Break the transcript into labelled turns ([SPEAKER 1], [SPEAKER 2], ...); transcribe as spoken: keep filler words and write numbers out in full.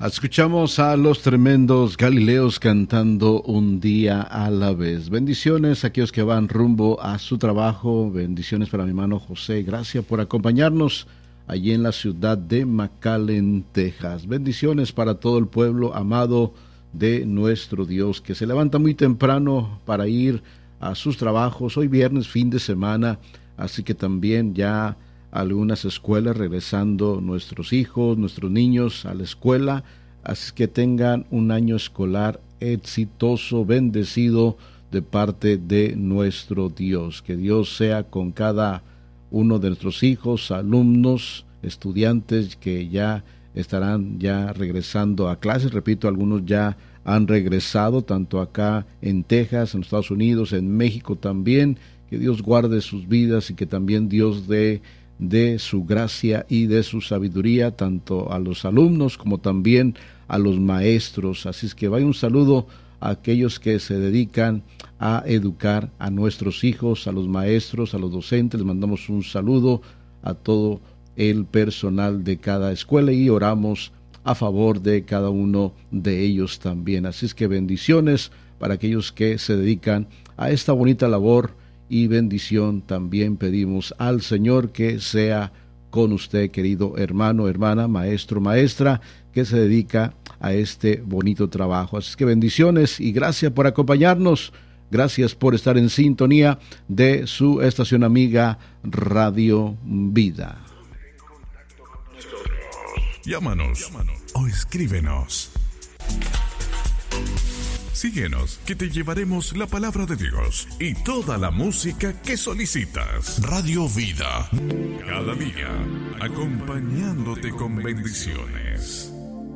[SPEAKER 1] Escuchamos a los tremendos Galileos cantando Un día a la vez. Bendiciones a aquellos que van rumbo a su trabajo. Bendiciones para mi hermano José. Gracias por acompañarnos allí en la ciudad de McAllen, Texas. Bendiciones para todo el pueblo amado de nuestro Dios, que se levanta muy temprano para ir a sus trabajos. Hoy viernes, fin de semana, así que también ya algunas escuelas regresando nuestros hijos, nuestros niños a la escuela, así que tengan un año escolar exitoso, bendecido de parte de nuestro Dios. Que Dios sea con cada uno de nuestros hijos, alumnos, estudiantes que ya estarán ya regresando a clases. Repito, algunos ya han regresado, tanto acá en Texas, en Estados Unidos, en México también. Que Dios guarde sus vidas y que también Dios dé de su gracia y de su sabiduría tanto a los alumnos como también a los maestros. Así es que vaya un saludo a aquellos que se dedican a educar a nuestros hijos, a los maestros, a los docentes. Les mandamos un saludo a todo el personal de cada escuela y oramos a favor de cada uno de ellos también. Así es que bendiciones para aquellos que se dedican a esta bonita labor. Y bendición también pedimos al Señor que sea con usted, querido hermano, hermana, maestro, maestra, que se dedica a este bonito trabajo. Así que bendiciones y gracias por acompañarnos. Gracias por estar en sintonía de su estación amiga Radio Vida.
[SPEAKER 2] Llámanos, Llámanos. o escríbenos. Síguenos, que te llevaremos la palabra de Dios y toda la música que solicitas. Radio Vida. Cada día, acompañándote con bendiciones.